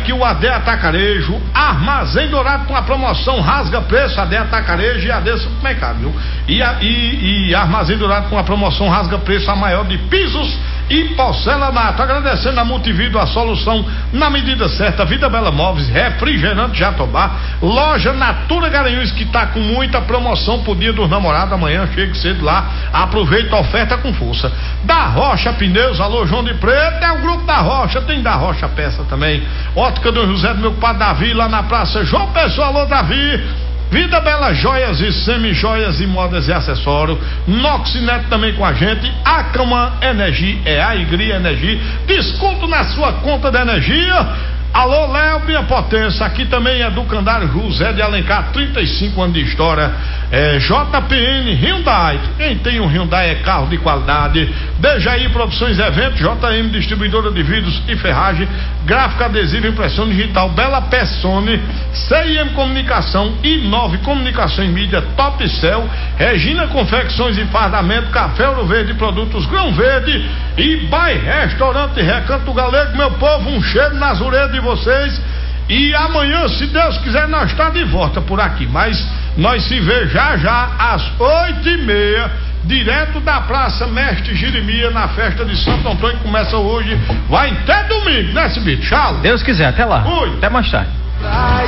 aqui o AD Atacarejo, Armazém Dourado com a promoção Rasga Preço, AD Atacarejo e AD Supermercado, viu? E Armazém Dourado com a promoção Rasga Preço, a maior de pisos e porcelanato. Agradecendo a Multivido, a solução na medida certa. Vida Bela Móveis, Refrigerante Jatobá, Loja Natura Garanhuns, que tá com muita promoção pro Dia dos Namorados. Amanhã chegue cedo lá, aproveita a oferta com força. Da Rocha Pneus, alô João de Preto, é o grupo da Rocha, tem da Rocha Peça também. Ótica do José do meu compadre Davi, lá na praça João Pessoa, alô Davi. Vida Bela Joias e Semi-Joias e Modas e Acessórios. Noxinet também com a gente. Acama Energia, é a Igria Energia. Desconto na sua conta de energia. Alô, Léo, minha potência. Aqui também é do Candário José de Alencar, 35 anos de história. JPN Hyundai. Quem tem um Hyundai é carro de qualidade. Dejaí Produções Eventos, JM Distribuidora de Vidros e Ferragem, Gráfica Adesiva, Impressão Digital, Bela Persone, CIM Comunicação, I9 Comunicação e Mídia, Top Cell, Regina Confecções e Fardamento, Café Ouro Verde, Produtos Grão Verde e Bai Restaurante Recanto Galego. Meu povo, um cheiro nas orelhas de vocês. E amanhã, se Deus quiser, nós está de volta por aqui, mas nós se vê já às 8h30, direto da Praça Mestre Jeremias, na festa de Santo Antônio, que começa hoje, vai até domingo, né, Cibito? Tchau. Deus quiser, até lá. Fui. Até mais tarde.